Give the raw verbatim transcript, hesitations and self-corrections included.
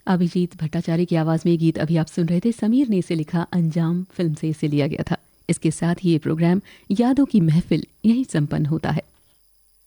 अभिजीत भट्टाचार्य की आवाज में गीत अभी आप सुन रहे थे। समीर ने इसे लिखा, अंजाम फिल्म से इसे लिया गया था। इसके साथ ही ये प्रोग्राम यादों की महफिल यहीं संपन्न होता है।